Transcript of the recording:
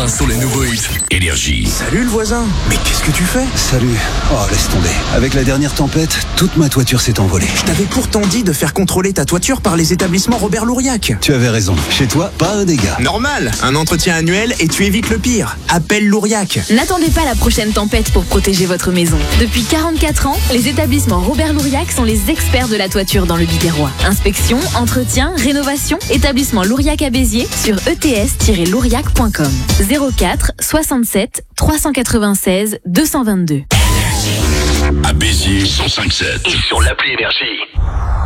point sur les nouveaux hits Énergie. Salut le voisin, mais qu'est-ce que tu fais? Salut. Oh, laisse tomber. Avec la dernière tempête, toute ma toiture s'est envolée. Je t'avais pourtant dit de faire contrôler ta toiture par les établissements Robert Louriac. Tu avais raison. Chez toi, pas un dégât. Normal, un entretien annuel et tu évites le pire. Appelle Louriac. N'attendez pas la prochaine tempête pour protéger votre maison. Depuis 44 ans, les établissements Robert Louriac sont les experts de la toiture dans le Biterrois. Inspection, entretien, rénovation, établissement Louriac à Béziers sur ets-louriac.com. 04 67 396 222. À Béziers 105.7 et sur l'appli Énergie.